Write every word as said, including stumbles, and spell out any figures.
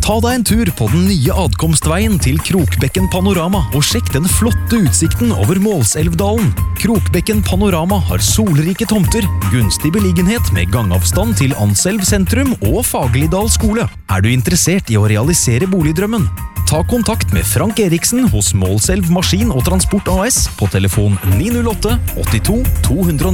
Ta deg en tur på den nye adkomstveien til Krokbekken Panorama og sjekk den flotte utsikten over Målselvdalen. Krokbekken Panorama har solrike tomter, gunstig beliggenhet med gangavstand til Anselv sentrum og Fagerlidal skole. Er du interessert i å realisere boligdrømmen? Ta kontakt med Frank Eriksen hos Målselv Maskin og Transport A S på telefon ni null åtte åttito to hundre og